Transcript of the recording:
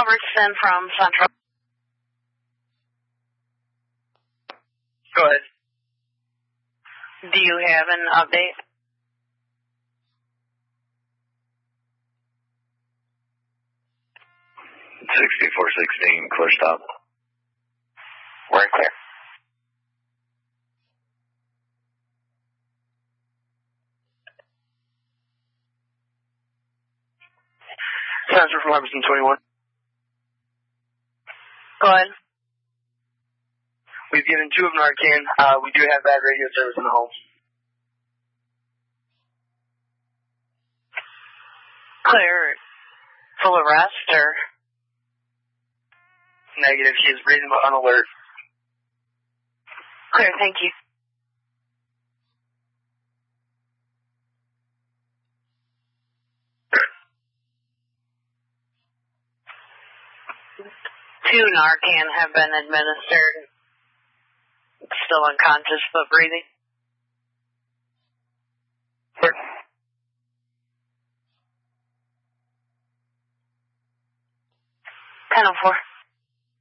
Robertson from Central. Go ahead. Do you have an update? $6416, clear stop. We're clear. Sensor from Robertson 21. Go ahead. We've given 2 of Narcan. We do have bad radio service in the home. Clear. Full arrest or? Negative. She is breathing but on alert. Clear, thank you. Two Narcan have been administered. Still unconscious but breathing. 10:04.